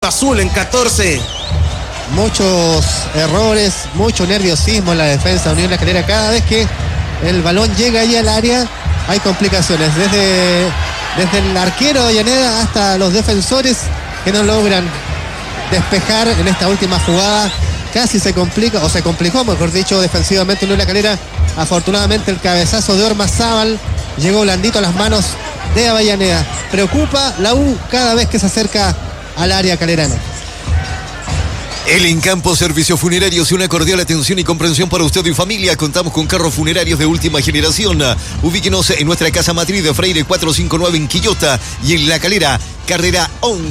azul en 14. Muchos errores, mucho nerviosismo en la defensa de Unión La Calera. Cada vez que el balón llega ahí al área hay complicaciones, desde el arquero de Avellaneda hasta los defensores que no logran despejar en esta última jugada. Casi se complica, o se complicó, mejor dicho, defensivamente Unión La Calera. Afortunadamente el cabezazo de Ormazábal llegó blandito a las manos de Avellaneda. Preocupa la U cada vez que se acerca al área calerana. El Encampo Servicios Funerarios y una cordial atención y comprensión para usted y familia. Contamos con carros funerarios de última generación. Ubíquenos en nuestra casa matriz de Freire 459 en Quillota y en La Calera, carrera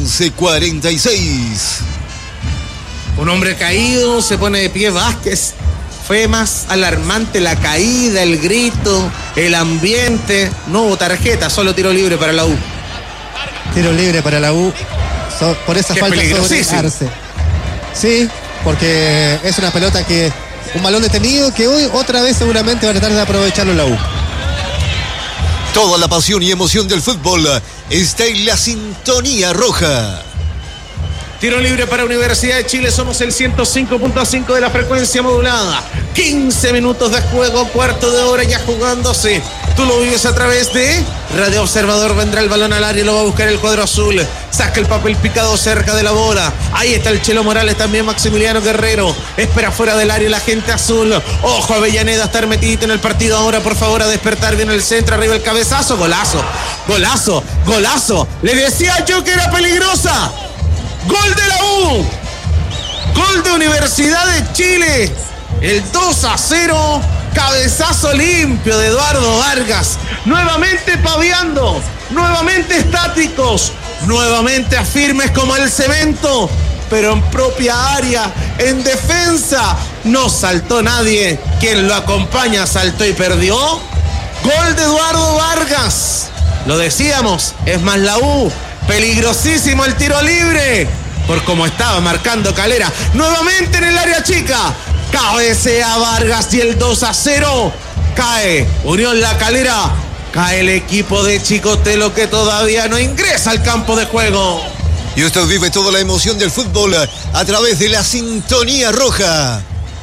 1146. Un hombre caído, se pone de pie Vázquez. Fue más alarmante la caída, el grito, el ambiente. No hubo tarjeta, solo tiro libre para la U. Tiro libre para la U por esa falta sobre Arce. Sí, porque es una pelota un balón detenido que hoy otra vez seguramente va a tratar de aprovecharlo la U. Toda la pasión y emoción del fútbol está en la sintonía roja. Tiro libre para Universidad de Chile, somos el 105.5 de la frecuencia modulada. 15 minutos de juego, cuarto de hora ya jugándose. Tú lo vives a través de Radio Observador. Vendrá el balón al área y lo va a buscar el cuadro azul. Saca el papel picado cerca de la bola. Ahí está el Chelo Morales, también Maximiliano Guerrero. Espera fuera del área la gente azul. Ojo Avellaneda a estar metidito en el partido ahora, por favor, a despertar bien el centro. Arriba el cabezazo, golazo, golazo, golazo. Le decía yo que era peligrosa. Gol de la U. Gol de Universidad de Chile. El 2-0. Cabezazo limpio de Eduardo Vargas. Nuevamente paviando. Nuevamente estáticos. Nuevamente firmes como el cemento. Pero en propia área. En defensa. No saltó nadie. Quien lo acompaña saltó y perdió. Gol de Eduardo Vargas. Lo decíamos. Es más la U. Peligrosísimo el tiro libre. Por como estaba marcando Calera. Nuevamente en el área chica. Cabecea Vargas y el 2-0. Cae Unión La Calera. Cae el equipo de Chicotelo que todavía no ingresa al campo de juego. Y usted vive toda la emoción del fútbol a través de la sintonía roja.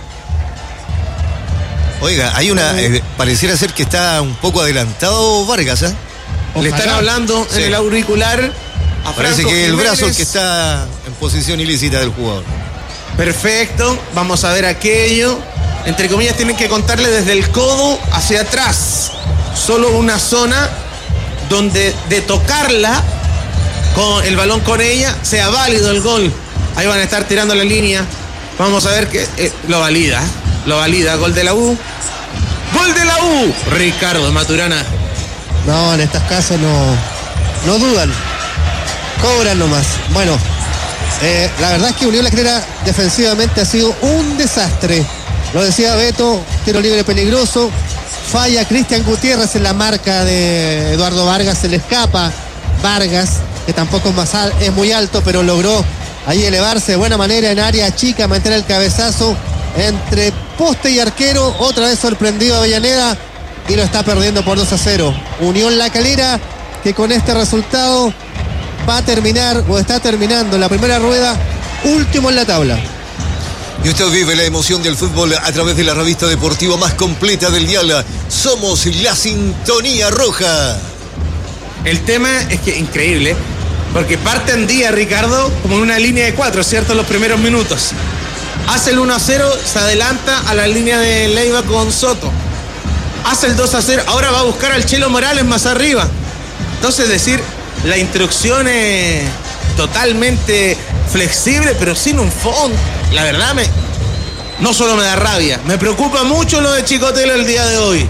Oiga, hay una... pareciera ser que está un poco adelantado Vargas, ¿eh? Le están hablando en el auricular. Parece que el brazo el que está en posición ilícita del jugador. Perfecto, vamos a ver aquello. Entre comillas tienen que contarle desde el codo hacia atrás. Solo una zona donde de tocarla con el balón con ella sea válido el gol. Ahí van a estar tirando la línea. Vamos a ver que lo valida. Lo valida, gol de la U. Gol de la U. Ricardo Maturana. No, en estos casos no dudan. Cobran nomás. Bueno, la verdad es que Unión La Calera defensivamente ha sido un desastre. Lo decía Beto, tiro libre peligroso. Falla Cristian Gutiérrez en la marca de Eduardo Vargas. Se le escapa Vargas, que tampoco es muy alto, pero logró ahí elevarse de buena manera en área chica, mantener el cabezazo entre poste y arquero. Otra vez sorprendido Avellaneda y lo está perdiendo por 2-0. Unión La Calera, que con este resultado va a terminar o está terminando la primera rueda último en la tabla. Y usted vive la emoción del fútbol a través de la revista deportiva más completa del dial. Somos la sintonía roja. El tema es que increíble, porque parte Andía, Ricardo, como en una línea de 4, ¿cierto? Los primeros minutos. Hace el 1-0, se adelanta a la línea de Leiva con Soto. Hace el 2-0, ahora va a buscar al Chelo Morales más arriba. Entonces, decir, la instrucción es totalmente flexible, pero sin un fondo. La verdad, no solo me da rabia, me preocupa mucho lo de Chicotelo el día de hoy.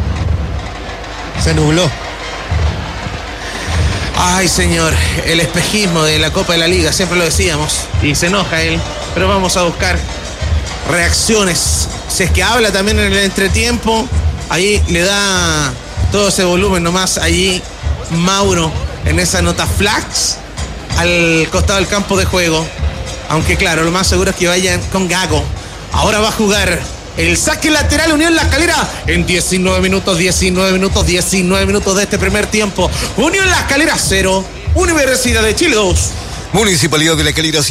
Se nubló. Ay, señor, el espejismo de la Copa de la Liga, siempre lo decíamos. Y se enoja él, pero vamos a buscar reacciones. Si es que habla también en el entretiempo, ahí le da todo ese volumen nomás, allí Mauro, en esa nota flash, al costado del campo de juego. Aunque claro, lo más seguro es que vayan con Gago. Ahora va a jugar el saque lateral Unión La Calera en 19 minutos de este primer tiempo. Unión La Calera 0, Universidad de Chile 2. Municipalidad de La Calera